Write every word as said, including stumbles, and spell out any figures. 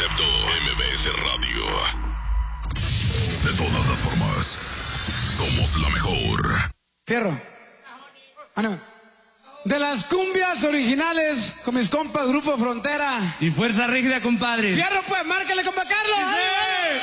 concepto M B S Radio. De todas las formas, somos la mejor. Fierro. Ah, no. De las cumbias originales con mis compas Grupo Frontera. Y Fuerza Rígida, compadre. Fierro, pues, márcale, compa Carlos. ¡Sí!